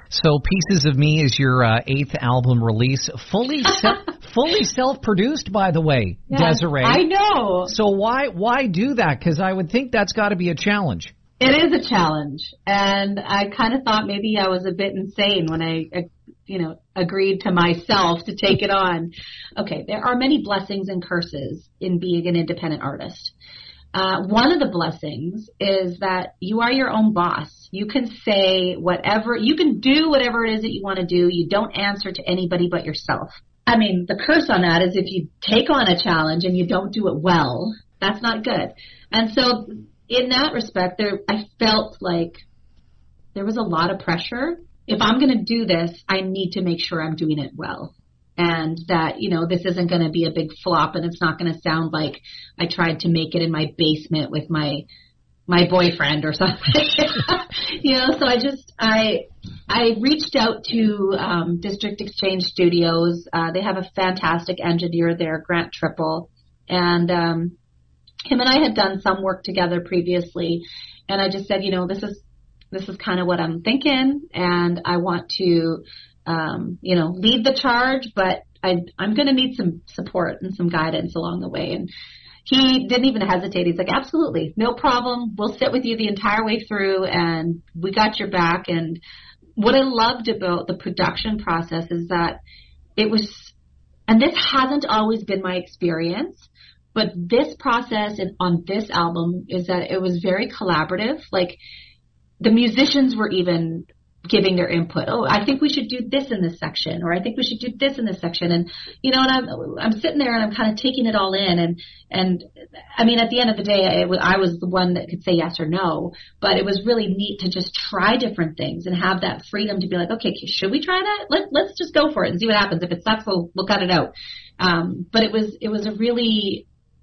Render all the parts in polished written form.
So Pieces of Me is your eighth album release, fully self-produced, by the way, yes, Desiree. I know. So why do that? Because I would think that's got to be a challenge. It is a challenge, and I kind of thought maybe I was a bit insane when I agreed to myself to take it on. Okay, there are many blessings and curses in being an independent artist. One of the blessings is that you are your own boss. You can say whatever, you can do whatever it is that you want to do. You don't answer to anybody but yourself. I mean, the curse on that is if you take on a challenge and you don't do it well, that's not good. And so in that respect, I felt like there was a lot of pressure. If I'm going to do this, I need to make sure I'm doing it well. And that, this isn't going to be a big flop, and it's not going to sound like I tried to make it in my basement with my boyfriend or something. So I reached out to District Exchange Studios. They have a fantastic engineer there, Grant Triple, and him and I had done some work together previously, and I just said, this is kind of what I'm thinking, and I want to lead the charge, but I'm going to need some support and some guidance along the way. And he didn't even hesitate. He's like, absolutely, no problem. We'll sit with you the entire way through, and we got your back. And what I loved about the production process is that it was, and this hasn't always been my experience, but this process on this album is that it was very collaborative. Like, the musicians were even giving their input. Oh, I think we should do this in this section, or I think we should do this in this section. And, and I'm sitting there and I'm kind of taking it all in. And I mean, at the end of the day, I was the one that could say yes or no, but it was really neat to just try different things and have that freedom to be like, okay, should we try that? Let's just go for it and see what happens. If it sucks, we'll cut it out. But it was a really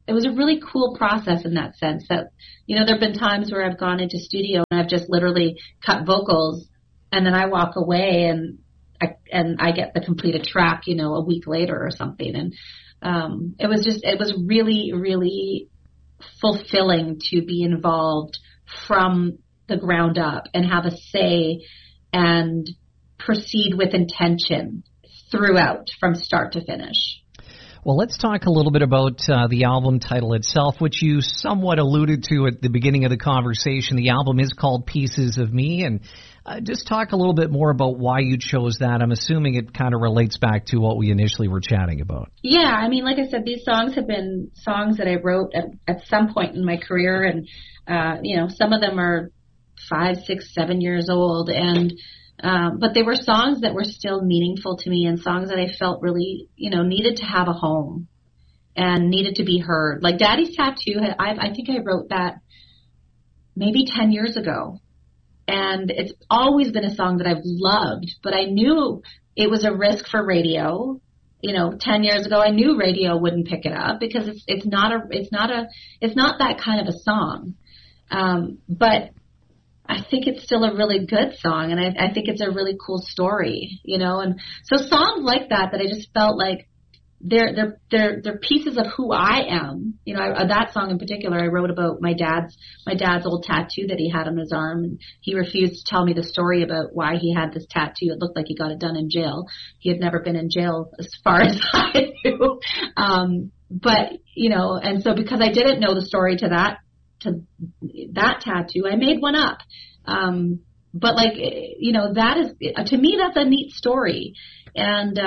cool process in that sense that, there have been times where I've gone into studio and I've just literally cut vocals, and then I walk away and I get the completed track, a week later or something. And it was really, really fulfilling to be involved from the ground up and have a say and proceed with intention throughout from start to finish. Well, let's talk a little bit about the album title itself, which you somewhat alluded to at the beginning of the conversation. The album is called Pieces of Me, and just talk a little bit more about why you chose that. I'm assuming it kind of relates back to what we initially were chatting about. Yeah, I mean, like I said, these songs have been songs that I wrote at some point in my career, and, some of them are 5, 6, 7 years old, and but they were songs that were still meaningful to me and songs that I felt really, needed to have a home and needed to be heard. Like Daddy's Tattoo, I think I wrote that maybe 10 years ago. And it's always been a song that I've loved, but I knew it was a risk for radio. 10 years ago, I knew radio wouldn't pick it up because it's not that kind of a song. But I think it's still a really good song, and I think it's a really cool story, and so songs like that I just felt like they're pieces of who I am. That song in particular, I wrote about my dad's old tattoo that he had on his arm, and he refused to tell me the story about why he had this tattoo. It looked like he got it done in jail. He had never been in jail as far as I knew. But, and so because I didn't know the story to that tattoo, I made one up. But that is, to me, that's a neat story. And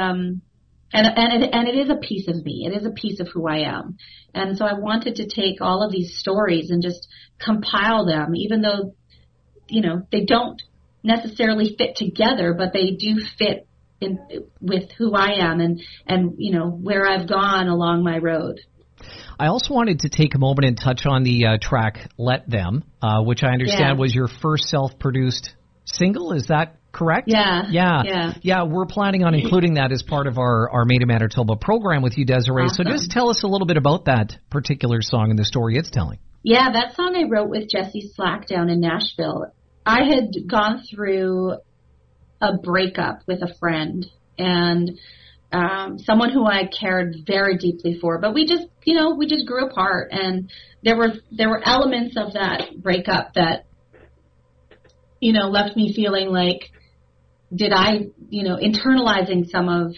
it is a piece of me. It is a piece of who I am. And so I wanted to take all of these stories and just compile them, even though, they don't necessarily fit together, but they do fit in with who I am and where I've gone along my road. I also wanted to take a moment and touch on the track Let Them, which I understand was your first self-produced single. Is that correct? Yeah, we're planning on including that as part of our Made in Manitoba program with you, Desiree. Awesome. So just tell us a little bit about that particular song and the story it's telling. Yeah, that song I wrote with Jesse Slack down in Nashville. I had gone through a breakup with a friend and someone who I cared very deeply for, but we just grew apart, and there were elements of that breakup that, left me feeling like did I, internalizing some of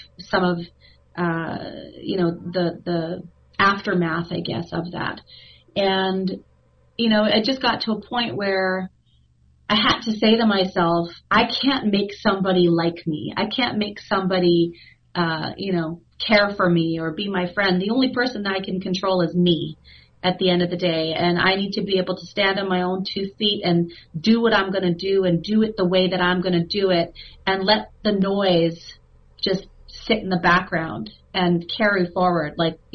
the aftermath, I guess, of that. And, it just got to a point where I had to say to myself, I can't make somebody like me. I can't make somebody, care for me or be my friend. The only person that I can control is me at the end of the day. And I need to be able to stand on my own 2 feet and do what I'm going to do and do it the way that I'm going to do it and let the noise just sit in the background and carry forward,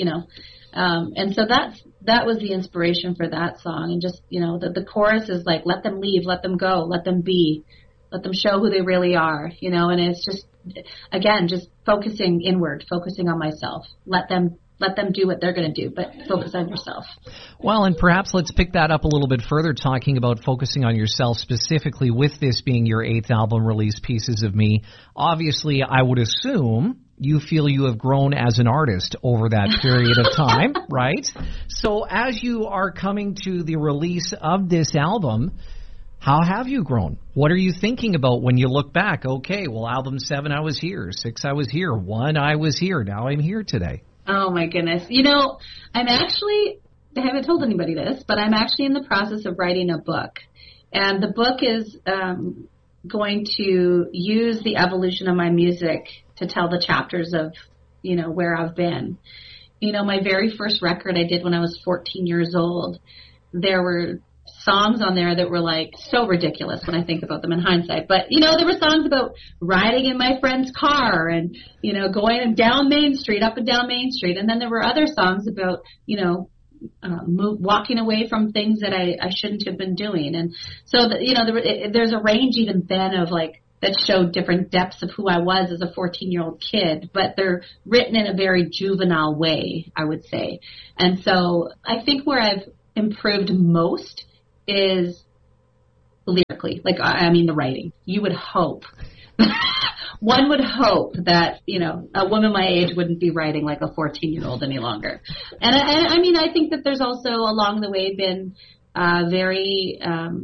and so that was the inspiration for that song. And just, the chorus is like, let them leave, let them go, let them be, let them show who they really are, and it's just, again, just focusing inward, focusing on myself. Let them do what they're going to do, but focus on yourself. Well, and perhaps let's pick that up a little bit further, talking about focusing on yourself, specifically with this being your 8th album release, Pieces of Me. Obviously, I would assume you feel you have grown as an artist over that period of time, right? So as you are coming to the release of this album, how have you grown? What are you thinking about when you look back? Okay, well, album 7, I was here. 6, I was here. 1, I was here. Now I'm here today. Oh, my goodness. I haven't told anybody this, but I'm actually in the process of writing a book. And the book is going to use the evolution of my music to tell the chapters of, where I've been. My very first record I did when I was 14 years old, there were songs on there that were like so ridiculous when I think about them in hindsight. But, there were songs about riding in my friend's car and, going down Main Street, up and down Main Street. And then there were other songs about, walking away from things that I shouldn't have been doing. And so, there's a range even then of that showed different depths of who I was as a 14-year-old kid, but they're written in a very juvenile way, I would say. And so I think where I've improved most is lyrically, the writing. You would hope. One would hope that, a woman my age wouldn't be writing like a 14-year-old any longer. And I think that there's also along the way been very,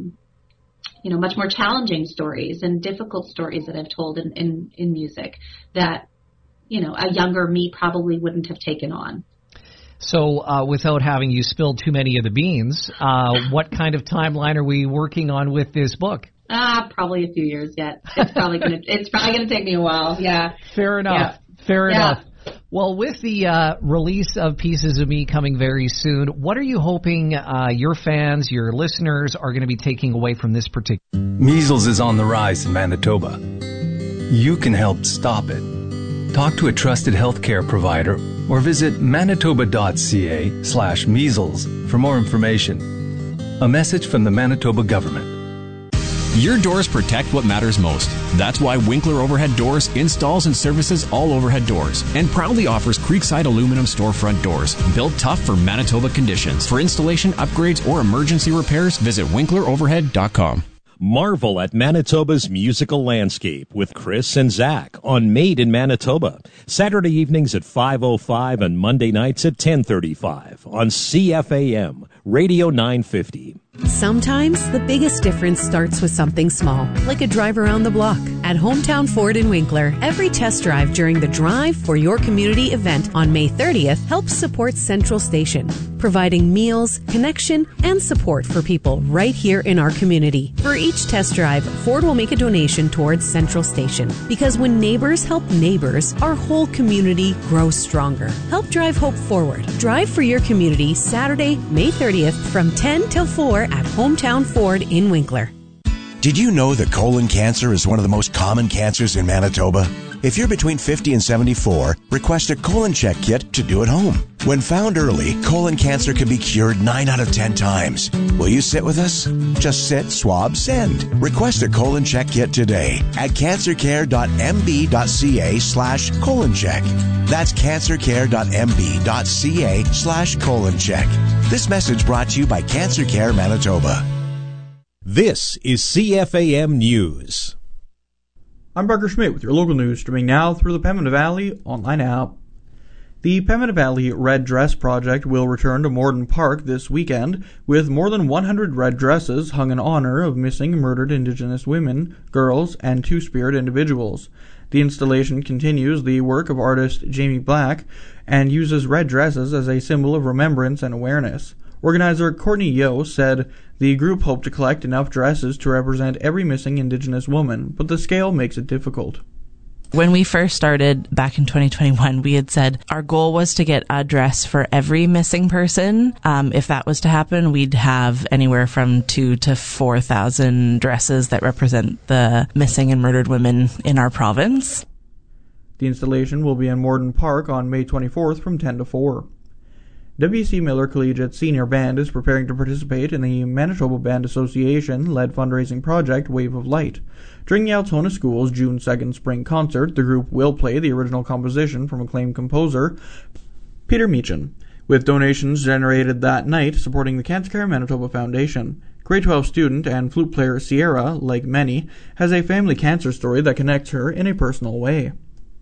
much more challenging stories and difficult stories that I've told in music that, a younger me probably wouldn't have taken on. So without having you spill too many of the beans, what kind of timeline are we working on with this book? Probably a few years yet. It's probably gonna take me a while. Yeah. Fair enough. Yeah. Fair enough. Well, with the release of Pieces of Me coming very soon, what are you hoping your fans, your listeners, are going to be taking away from this particular? Measles is on the rise in Manitoba. You can help stop it. Talk to a trusted healthcare provider or visit manitoba.ca/measles for more information. A message from the Manitoba government. Your doors protect what matters most. That's why Winkler Overhead Doors installs and services all overhead doors and proudly offers Creekside aluminum storefront doors, built tough for Manitoba conditions. For installation, upgrades, or emergency repairs, visit winkleroverhead.com. Marvel at Manitoba's musical landscape with Chris and Zach on Made in Manitoba. Saturday evenings at 5:05 and Monday nights at 10:35 on CFAM, Radio 950. Sometimes the biggest difference starts with something small, like a drive around the block. At Hometown Ford in Winkler, every test drive during the Drive for Your Community event on May 30th helps support Central Station, providing meals, connection, and support for people right here in our community. For each test drive, Ford will make a donation towards Central Station, because when neighbors help neighbors, our whole community grows stronger. Help drive hope forward. Drive for Your Community Saturday, May 30th from 10 till 4 at Hometown Ford in Winkler. Did you know that colon cancer is one of the most common cancers in Manitoba? If you're between 50 and 74, request a colon check kit to do at home. When found early, colon cancer can be cured 9 out of 10 times. Will you sit with us? Just sit, swab, send. Request a colon check kit today at cancercare.mb.ca/colon check. That's cancercare.mb.ca/colon check. This message brought to you by Cancer Care Manitoba. This is CFAM News. I'm Parker Schmidt with your local news, streaming now through the Pembina Valley online app. The Pembina Valley Red Dress Project will return to Morden Park this weekend with more than 100 red dresses hung in honor of missing and murdered Indigenous women, girls, and Two-Spirit individuals. The installation continues the work of artist Jamie Black and uses red dresses as a symbol of remembrance and awareness. Organizer Courtney Yeo said the group hoped to collect enough dresses to represent every missing Indigenous woman, but the scale makes it difficult. When we first started back in 2021, we had said our goal was to get a dress for every missing person. If that was to happen, we'd have anywhere from 2,000 to 4,000 dresses that represent the missing and murdered women in our province. The installation will be in Morden Park on May 24th from 10 to 4. W.C. Miller Collegiate Senior Band is preparing to participate in the Manitoba Band Association-led fundraising project Wave of Light. During the Altona School's June 2nd spring concert, the group will play the original composition from acclaimed composer Peter Meechan, with donations generated that night supporting the Cancer Care Manitoba Foundation. Grade 12 student and flute player Sierra, like many, has a family cancer story that connects her in a personal way.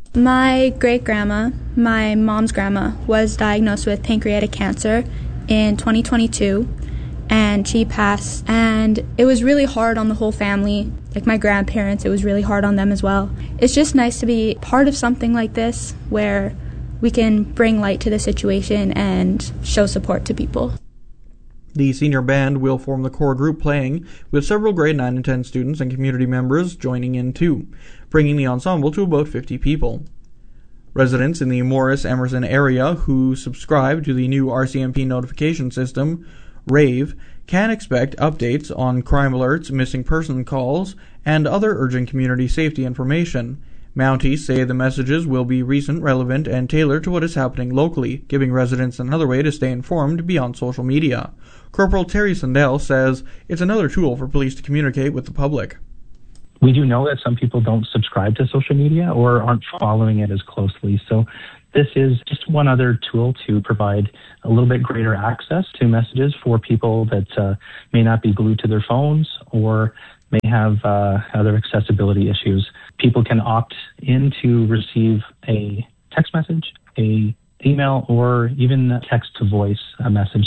My great-grandma, my mom's grandma, was diagnosed with pancreatic cancer in 2022, and she passed. And it was really hard on the whole family. Like my grandparents, it was really hard on them as well. It's just nice to be part of something like this where we can bring light to the situation and show support to people. The senior band will form the core group playing, with several grade 9 and 10 students and community members joining in too, bringing the ensemble to about 50 people. Residents in the Morris-Emerson area who subscribe to the new RCMP notification system, RAVE, can expect updates on crime alerts, missing person calls, and other urgent community safety information. Mounties say the messages will be recent, relevant, and tailored to what is happening locally, giving residents another way to stay informed beyond social media. Corporal Terry Sandell says it's another tool for police to communicate with the public. We do know that some people don't subscribe to social media or aren't following it as closely. So this is just one other tool to provide a little bit greater access to messages for people that may not be glued to their phones or may have other accessibility issues. People can opt in to receive a text message, a email, or even text to voice a message.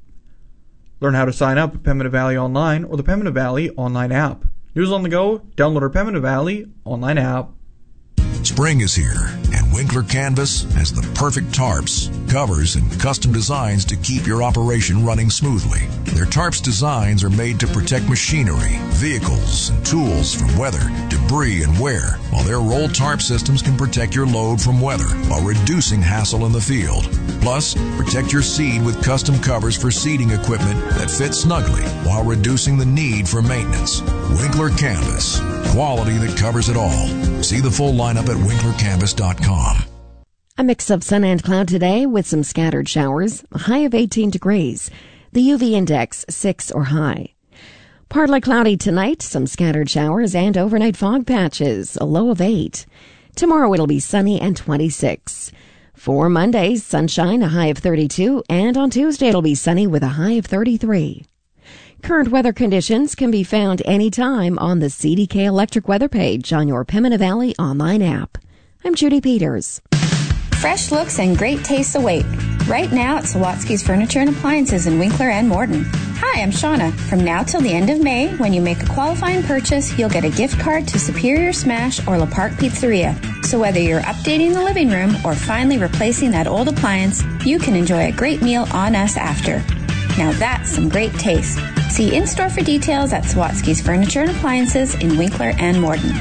Learn how to sign up at Pembina Valley Online or the Pembina Valley Online app. News on the go, download our Pembina Valley Online app. Spring is here, and Winkler Canvas has the perfect tarps, covers, and custom designs to keep your operation running smoothly. Their tarps designs are made to protect machinery, vehicles, and tools from weather, debris, and wear, while their roll tarp systems can protect your load from weather while reducing hassle in the field. Plus, protect your seed with custom covers for seeding equipment that fit snugly while reducing the need for maintenance. Winkler Canvas, quality that covers it all. See the full lineup at winklercanvas.com. A mix of sun and cloud today with some scattered showers, a high of 18 degrees. The UV index 6 or high. Partly cloudy tonight, some scattered showers and overnight fog patches, a low of 8. Tomorrow it'll be sunny and 26. For Monday, sunshine, a high of 32, and on Tuesday it'll be sunny with a high of 33. Current weather conditions can be found anytime on the CDK Electric weather page on your Pembina Valley Online app. I'm Judy Peters. Fresh looks and great tastes await. Right now at Sawatsky's Furniture and Appliances in Winkler and Morden. Hi, I'm Shauna. From now till the end of May, when you make a qualifying purchase, you'll get a gift card to Superior Smash or La Park Pizzeria. So whether you're updating the living room or finally replacing that old appliance, you can enjoy a great meal on us after. Now that's some great taste. See in-store for details at Sawatsky's Furniture and Appliances in Winkler and Morden.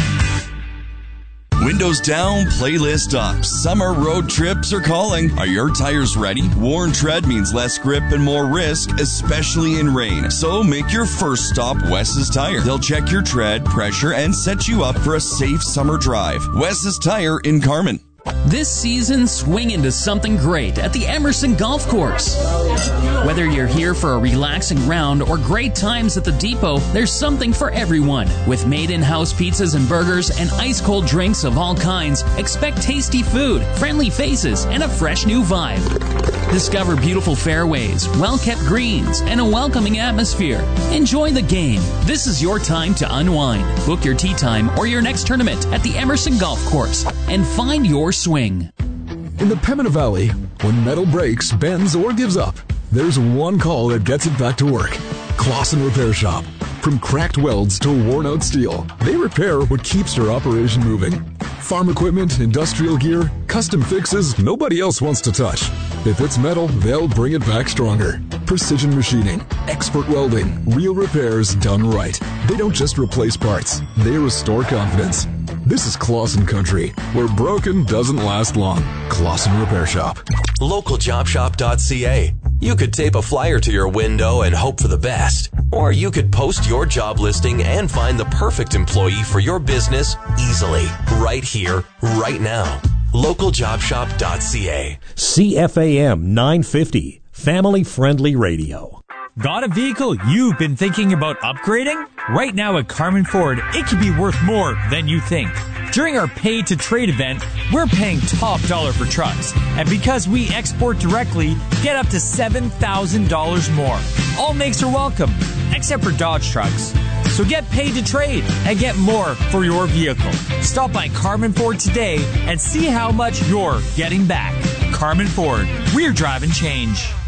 Windows down, playlist up. Summer road trips are calling. Are your tires ready? Worn tread means less grip and more risk, especially in rain. So make your first stop Wes's Tire. They'll check your tread, pressure, and set you up for a safe summer drive. Wes's Tire in Carman. This season, swing into something great at the Emerson Golf Course. Whether you're here for a relaxing round or great times at the depot, there's something for everyone. With made-in-house pizzas and burgers and ice-cold drinks of all kinds, expect tasty food, friendly faces, and a fresh new vibe. Discover beautiful fairways, well-kept greens, and a welcoming atmosphere. Enjoy the game. This is your time to unwind. Book your tee time or your next tournament at the Emerson Golf Course and find your swing. In the Pembina Valley, when metal breaks, bends, or gives up, there's one call that gets it back to work. Clausen Repair Shop. From cracked welds to worn-out steel, they repair what keeps your operation moving. Farm equipment, industrial gear, custom fixes nobody else wants to touch. If it's metal, they'll bring it back stronger. Precision machining, expert welding, real repairs done right. They don't just replace parts, they restore confidence. This is Clausen country, where broken doesn't last long. Clausen Repair Shop. LocalJobShop.ca. You could tape a flyer to your window and hope for the best. Or you could post your job listing and find the perfect employee for your business easily. Right here, right now. LocalJobShop.ca. CFAM 950. Family-friendly radio. Got a vehicle you've been thinking about upgrading? Right now at Carmen Ford, it could be worth more than you think. During our Pay to Trade event, we're paying top dollar for trucks. And because we export directly, get up to $7,000 more. All makes are welcome, except for Dodge trucks. So get paid to trade and get more for your vehicle. Stop by Carmen Ford today and see how much you're getting back. Carmen Ford, we're driving change.